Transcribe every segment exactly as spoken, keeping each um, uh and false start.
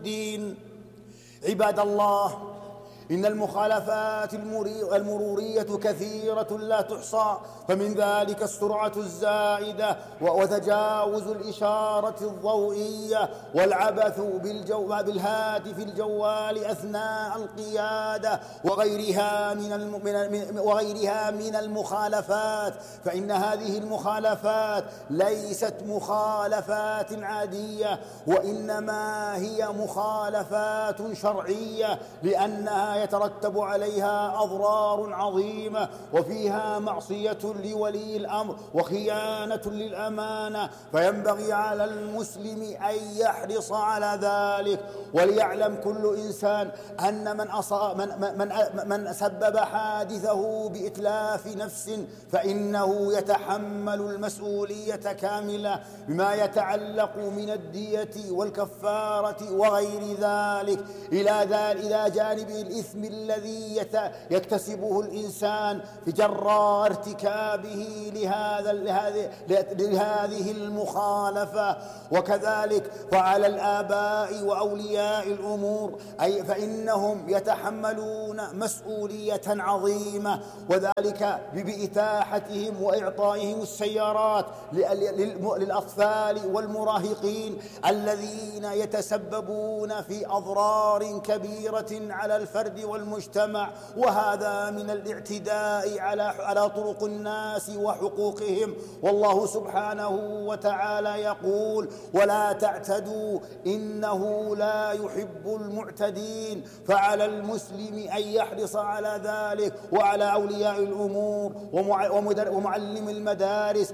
الدين. عباد الله، إن المخالفات المرورية كثيرة لا تحصى، فمن ذلك السرعة الزائدة وتجاوز الإشارة الضوئية والعبث بالجو بالهاتف الجوال أثناء القيادة وغيرها من وغيرها من المخالفات، فإن هذه المخالفات ليست مخالفات عادية، وإنما هي مخالفات شرعية، لأنها يترتب عليها أضرار عظيمة، وفيها معصية لولي الأمر وخيانة للأمانة، فينبغي على المسلم أن يحرص على ذلك. وليعلم كل إنسان أن من, من, من, من سبب حادثه بإتلاف نفس فإنه يتحمل المسؤولية كاملة بما يتعلق من الدية والكفارة وغير ذلك، إلى جانب الإثم الذي يكتسبه الإنسان في جراء ارتكابه لهذا لهذه, لهذه المخالفة. وكذلك فعلى الآباء وأولياء الأمور أي فإنهم يتحملون مسؤولية عظيمة، وذلك بإتاحتهم وإعطائهم السيارات للأطفال والمراهقين الذين يتسببون في أضرار كبيرة على الفرد والمجتمع، وهذا من الاعتداء على على طرق الناس وحقوقهم. والله سبحانه وتعالى يقول: ولا تعتدوا إنه لا يحب المعتدين. فعلى المسلم أن يحرص على ذلك، وعلى أولياء الأمور ومعلم المدارس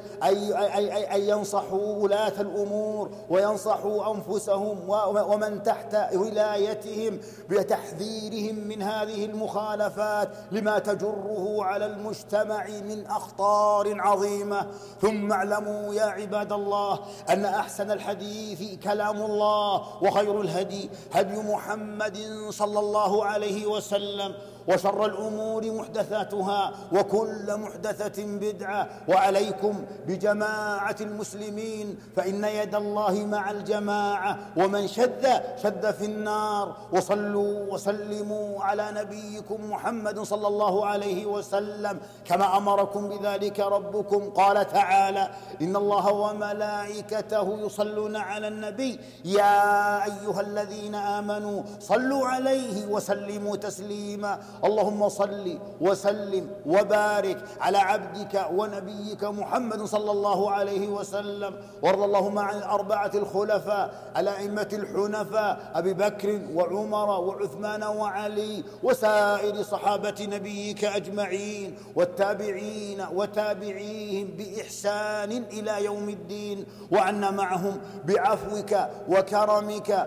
أن ينصحوا ولاة الأمور وينصحوا أنفسهم ومن تحت ولايتهم بتحذيرهم من هذه المخالفات لما تجره على المجتمع من أخطار عظيمة. ثم اعلموا يا عباد الله أن أحسن الحديث كلام الله، وخير الهدي هدي محمد صلى الله عليه وسلم، وشر الأمور محدثاتها، وكل محدثة بدعة. وعليكم بجماعة المسلمين، فإن يد الله مع الجماعة، ومن شد شد في النار. وصلوا وسلموا على نبيكم محمد صلى الله عليه وسلم كما أمركم بذلك ربكم. قال تعالى: إن الله وملائكته يصلون على النبي يا أيها الذين آمنوا صلوا عليه وسلموا تسليما. اللهم صل وسلم وبارك على عبدك ونبيك محمد صلى الله عليه وسلم. وارض اللهم عن الأربعة الخلفاء الأئمة الحنفاء أبي بكر وعمر وعثمان وعلي وسائر صحابة نبيك أجمعين، والتابعين وتابعيهم بإحسان إلى يوم الدين، وعنا معهم بعفوك وكرمك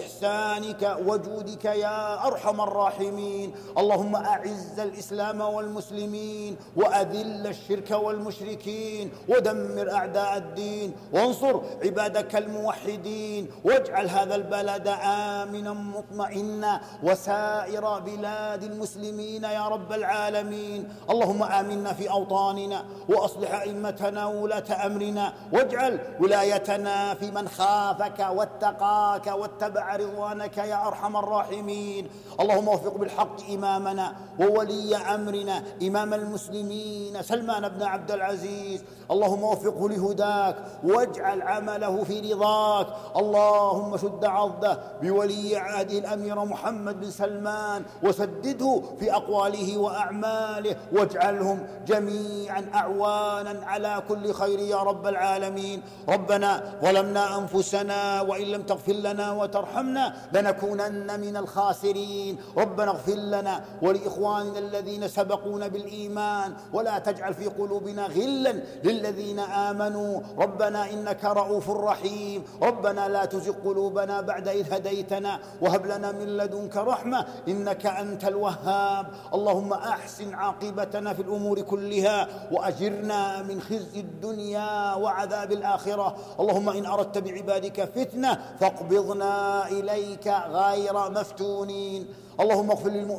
وإحسانك وجودك يا أرحم الراحمين. اللهم أعز الإسلام والمسلمين، وأذل الشرك والمشركين، ودمر أعداء الدين، وانصر عبادك الموحدين، واجعل هذا البلد آمنا مطمئنا وسائر بلاد المسلمين يا رب العالمين. اللهم آمنا في أوطاننا، وأصلح أئمتنا وولاة أمرنا، واجعل ولايتنا في من خافك واتقاك واتبع رضوانك يا أرحم الراحمين. اللهم وفق بالحق إمامنا وولي أمرنا إمام المسلمين سلمان بن عبد العزيز، اللهم وفقه لهداك واجعل عمله في رضاك. اللهم شد عضده بولي عهده الأمير محمد بن سلمان، وسدده في أقواله وأعماله، واجعلهم جميعا أعوانا على كل خير يا رب العالمين. ربنا ظلمنا أنفسنا وإن لم تغفر لنا وترحمنا لنكونن من الخاسرين. ربنا اغفر لنا ولإخواننا الذين سبقونا بالإيمان، ولا تجعل في قلوبنا غلا للذين آمنوا. ربنا إنك رؤوف رحيم. ربنا لا تزغ قلوبنا بعد إذ هديتنا، وهب لنا من لدنك رحمة إنك أنت الوهاب. اللهم أحسن عاقبتنا في الأمور كلها، وأجرنا من خزي الدنيا وعذاب الآخرة. اللهم إن أردت بعبادك فتنة فاقبضنا إليك غير مفتونين. اللهم اغفر للمؤمنين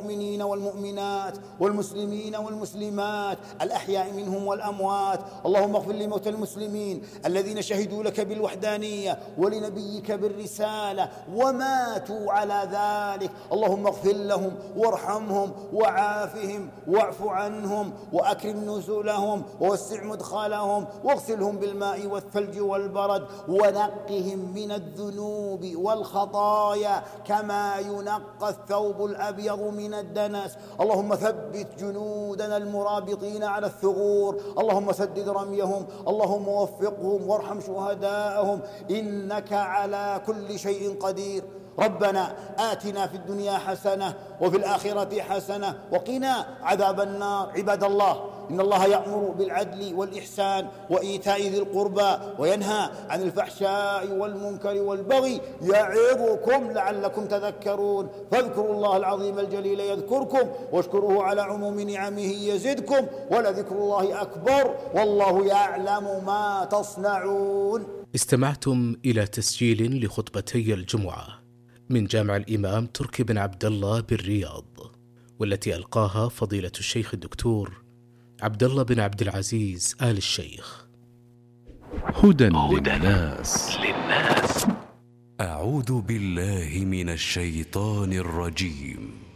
والمؤمنات والمسلمين والمسلمات الأحياء منهم والأموات. اللهم اغفر لموتى المسلمين الذين شهدوا لك بالوحدانية ولنبيك بالرسالة وماتوا على ذلك. اللهم اغفر لهم وارحمهم وعافهم واعف عنهم وأكرم نزلهم ووسع مدخلهم واغسلهم بالماء والثلج والبرد ونقهم من الذنوب والخطايا كما ينقى الثوب الأبيض من الدنس. اللهم ثبت جنودنا المرابطين على الثغور، اللهم سدد رميهم، اللهم وفقهم وارحم شهداءهم، إنك على كل شيء قدير. ربنا آتنا في الدنيا حسنة وفي الآخرة حسنة وقنا عذاب النار. عباد الله، إن الله يأمر بالعدل والإحسان وإيتاء ذي القربى وينهى عن الفحشاء والمنكر والبغي يعظكم لعلكم تذكرون. فاذكروا الله العظيم الجليل يذكركم واشكروه على عموم نعمه يزدكم ولذكر الله أكبر والله يعلم ما تصنعون. استمعتم إلى تسجيل لخطبتي الجمعة من جامع الإمام تركي بن عبد الله بالرياض، والتي ألقاها فضيلة الشيخ الدكتور عبد الله بن عبد العزيز آل الشيخ. هدى للناس. للناس. أعوذ بالله من الشيطان الرجيم.